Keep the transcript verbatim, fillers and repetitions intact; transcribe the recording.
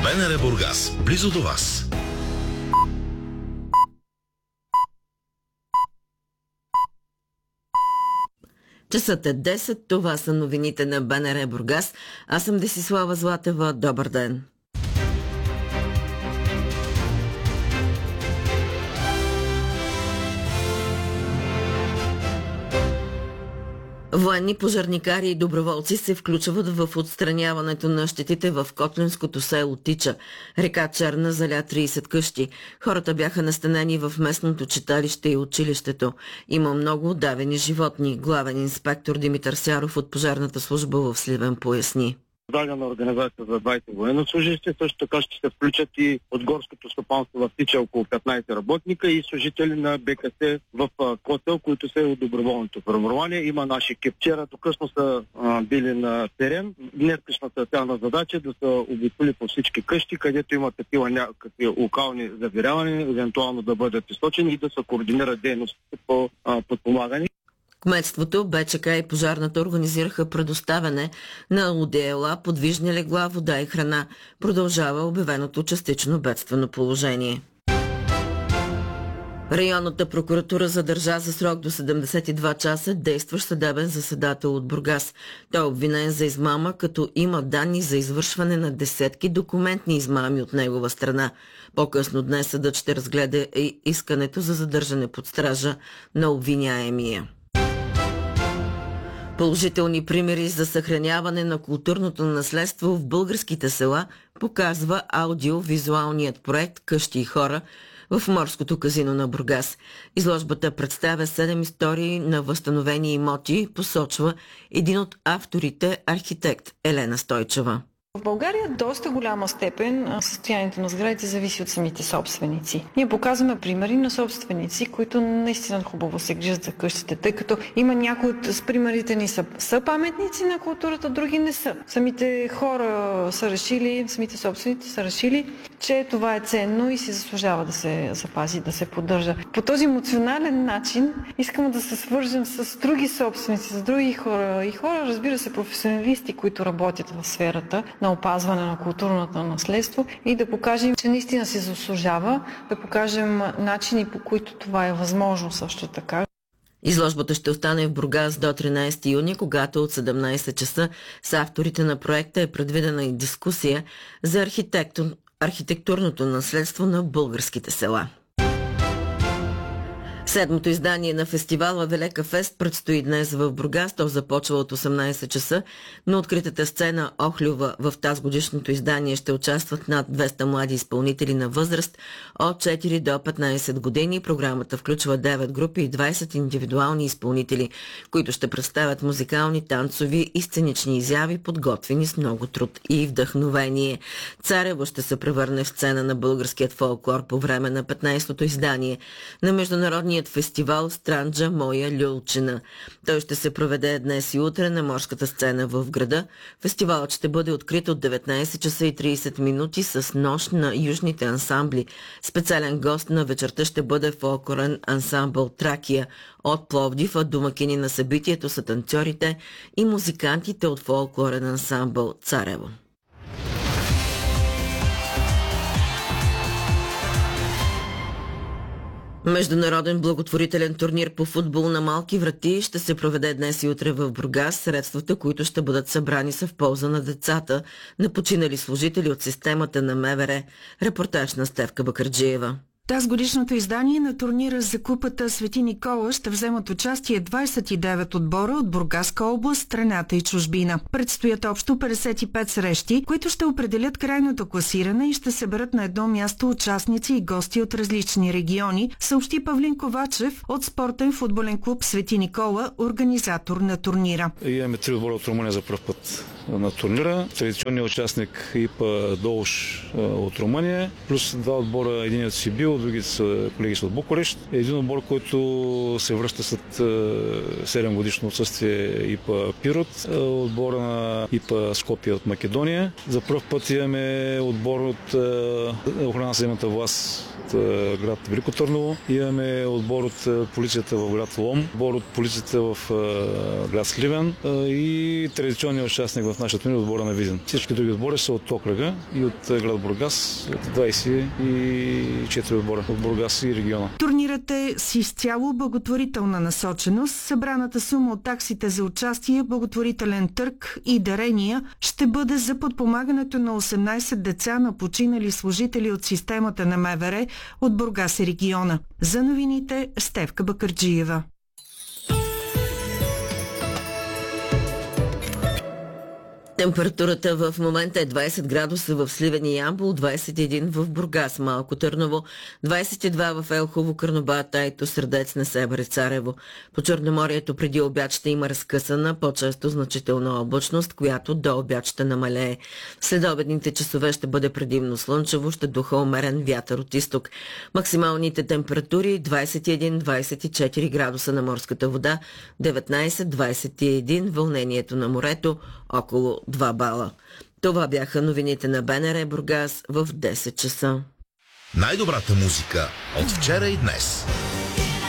БНР Бургас, близо до вас. Часът е десет, това са новините на БНР Бургас. Аз съм Десислава Златева, добър ден. Военни, пожарникари и доброволци се включват в отстраняването на щетите в котлинското село Тича. Река Черна заля трийсет къщи. Хората бяха настанени в местното читалище и училището. Има много удавени животни. Главен инспектор Димитър Сяров от пожарната служба в Сливен поясни. Дадена организация за двайсет военнослужащи, също така ще се включат и от горското стопанство в Тича около петнайсет работника и служители на БКС в Котел, които са от доброволното формирование. Има наши екип. Вчера късно са а, били на терен. Днескашната тяхна задача е да са обиколи по всички къщи, където има такива някакви локални завирявания, евентуално да бъдат източени и да се координират дейностите по а, подпомагане. Кметството, БЧК и пожарната организираха предоставяне на ОДЛА, подвижни легла, вода и храна. Продължава обявеното частично бедствено положение. Районната прокуратура задържа за срок до седемдесет и два часа действащ съдебен заседател от Бургас. Той е обвинен за измама, като има данни за извършване на десетки документни измами от негова страна. По-късно днес съдът ще разгледа и искането за задържане под стража на обвиняемия. Положителни примери за съхраняване на културното наследство в българските села показва аудиовизуалният проект «Къщи и хора» в морското казино на Бургас. Изложбата представя седем истории на възстановени имоти, посочва един от авторите, архитект Елена Стойчева. В България доста голяма степен състоянието на сградите зависи от самите собственици. Ние показваме примери на собственици, които наистина хубаво се грижат за къщите, тъй като има някои от с примерите ни са, са паметници на културата, други не са. Самите хора са решили, самите собственици са решили, че това е ценно и си заслужава да се запази, да се поддържа. По този емоционален начин искам да се свържем с други собственици, с други хора и хора, разбира се, професионалисти, които работят в сферата на опазване на културното наследство и да покажем, че наистина се заслужава, да покажем начини, по които това е възможно също така. Изложбата ще остане в Бургас до тринайсети юни, когато от седемнайсет часа с авторите на проекта е предвидена и дискусия за архитектур... архитектурното наследство на българските села. Седмото издание на фестивала Велека Фест предстои днес в Бургас. То започва от осемнайсет часа, но откритата сцена Охлюва в тазгодишното издание ще участват над двеста млади изпълнители на възраст от четири до петнайсет години. Програмата включва девет групи и двайсет индивидуални изпълнители, които ще представят музикални, танцови и сценични изяви, подготвени с много труд и вдъхновение. Царево ще се превърне в сцена на българският фолклор по време на петнайсетото издание на международният фестивал Странджа Моя Люлчина. Той ще се проведе днес и утре на морската сцена в града. Фестивалът ще бъде открит от деветнайсет часа и трийсет минути с нощ на южните ансамбли. Специален гост на вечерта ще бъде фолклорен ансамбъл Тракия от Пловдив, а домакини на събитието са танцорите и музикантите от фолклорен ансамбъл Царево. Международен благотворителен турнир по футбол на малки врати ще се проведе днес и утре в Бургас. Средствата, които ще бъдат събрани, са в полза на децата на починали служители от системата на МВР. Репортаж на Стевка Бакърджиева. Таз годишното издание на турнира за купата Свети Никола ще вземат участие двайсет и девет отбора от Бургаска област, страната и чужбина. Предстоят общо петдесет и пет срещи, които ще определят крайното класиране и ще съберат на едно място участници и гости от различни региони, съобщи Павлин Ковачев от спортен футболен клуб Свети Никола, организатор на турнира. Имаме три отбора от Румъния за пръв път на турнира. Традиционният участник ИПА Долш от Румъния, плюс два отбора, един от Сибил, другите са колеги са от Букурещ. Един отбор, който се връща след седем годишно отсъствие, ИПА Пирот, отбора на ИПА Скопия от Македония. За пръв път имаме отбор от охрана на съдебната власт от град Велико Търново. Имаме отбор от полицията в град Лом, отбор от полицията в град Сливен и традиционният участник в в нашия турнир отбора на Видин. Всички други отбори са от окръга и от град Бургас, от двайсет и четири отбора от Бургас и региона. Турнирът е с изцяло благотворителна насоченост. Събраната сума от таксите за участие, благотворителен търг и дарения ще бъде за подпомагането на осемнайсет деца на починали служители от системата на МВР от Бургас и региона. За новините Стефка Бакърджиева. Температурата в момента е двайсет градуса в Сливен и Ямбол, двайсет и един в Бургас, Малко Търново, двайсет и два в Елхово, Карнобат, Айтос, Средец, Несебър и Царево. По Черноморието преди обяд ще има разкъсана, по-често значителна облачност, която до обяд ще намалее. След обедните часове ще бъде предимно слънчево, ще духа умерен вятър от изток. Максималните температури двайсет и един - двайсет и четири градуса на морската вода, деветнайсет - двайсет и един вълнението на морето, около два бала. Това бяха новините на БНР Бургас в десет часа. Най-добрата музика от вчера и днес.